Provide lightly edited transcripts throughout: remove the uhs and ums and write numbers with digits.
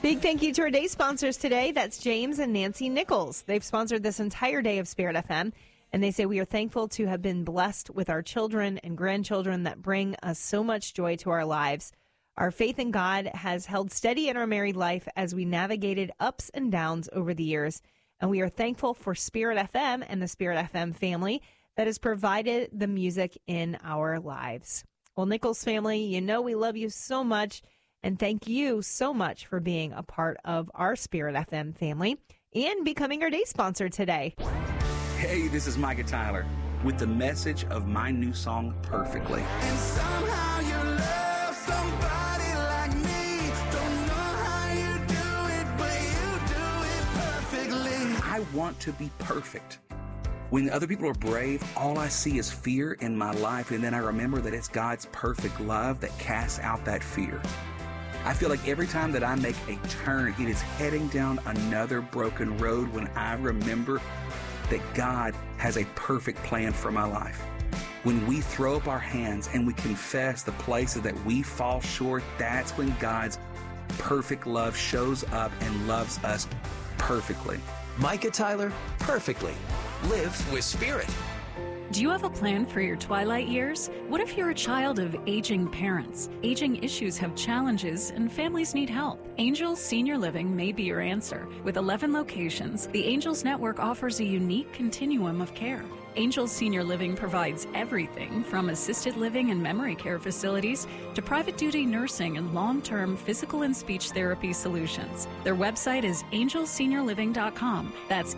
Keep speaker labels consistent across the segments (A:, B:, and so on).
A: Big thank you to our day sponsors today. That's James and Nancy Nichols. They've sponsored this entire day of Spirit FM, and they say we are thankful to have been blessed with our children and grandchildren that bring us so much joy to our lives. Our faith in God has held steady in our married life as we navigated ups and downs over the years, and we are thankful for Spirit FM and the Spirit FM family that has provided the music in our lives. Well, Nichols family, you know we love you so much. And thank you so much for being a part of our Spirit FM family and becoming our day sponsor today.
B: Hey, this is Micah Tyler with the message of my new song, Perfectly.
C: And somehow you love somebody like me. Don't know how you do it, but you do it perfectly.
B: I want to be perfect. When other people are brave, all I see is fear in my life, and then I remember that it's God's perfect love that casts out that fear. I feel like every time that I make a turn, it is heading down another broken road when I remember that God has a perfect plan for my life. When we throw up our hands and we confess the places that we fall short, that's when God's perfect love shows up and loves us perfectly.
D: Micah Tyler, Perfectly. Live with Spirit.
E: Do you have a plan for your twilight years? What if you're a child of aging parents? Aging issues have challenges and families need help. Angels Senior Living may be your answer. With 11 locations, the Angels Network offers a unique continuum of care. Angels Senior Living provides everything from assisted living and memory care facilities to private duty nursing and long-term physical and speech therapy solutions. Their website is angelseniorliving.com. That's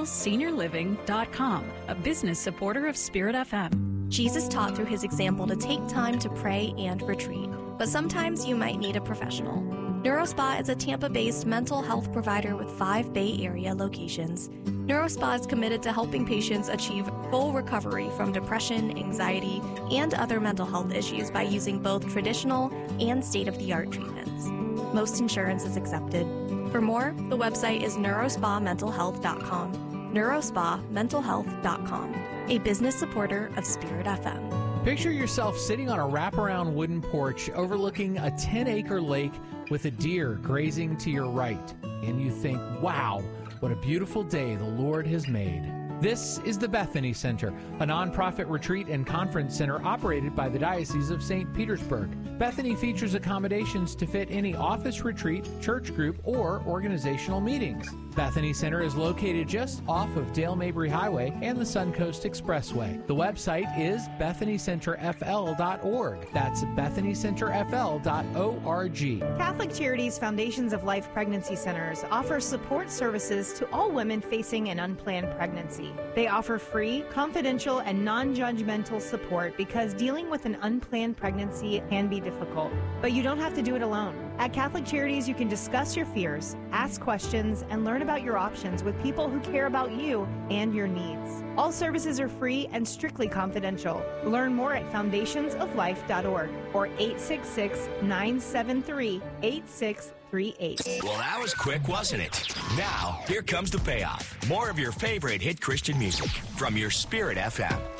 E: angelseniorliving.com, a business supporter of Spirit FM.
F: Jesus taught through his example to take time to pray and retreat, but sometimes you might need a professional. NeuroSpa is a Tampa-based mental health provider with 5 Bay Area locations. NeuroSpa is committed to helping patients achieve full recovery from depression, anxiety, and other mental health issues by using both traditional and state-of-the-art treatments. Most insurance is accepted. For more, the website is neurospamentalhealth.com. neurospamentalhealth.com, a business supporter of Spirit FM.
G: Picture yourself sitting on a wraparound wooden porch overlooking a 10-acre lake with a deer grazing to your right, and you think, wow, what a beautiful day the Lord has made. This is the Bethany Center, a nonprofit retreat and conference center operated by the Diocese of St. Petersburg. Bethany features accommodations to fit any office retreat, church group, or organizational meetings. Bethany Center is located just off of Dale Mabry Highway and the Suncoast Expressway. The website is BethanyCenterFL.org. That's BethanyCenterFL.org.
A: Catholic Charities Foundations of Life Pregnancy Centers offer support services to all women facing an unplanned pregnancy. They offer free, confidential, and non-judgmental support because dealing with an unplanned pregnancy can be difficult. But you don't have to do it alone. At Catholic Charities, you can discuss your fears, ask questions, and learn about your options with people who care about you and your needs. All services are free and strictly confidential. Learn more at foundationsoflife.org or 866-973-8638.
D: Well, that was quick, wasn't it? Now, here comes the payoff. More of your favorite hit Christian music from your Spirit FM.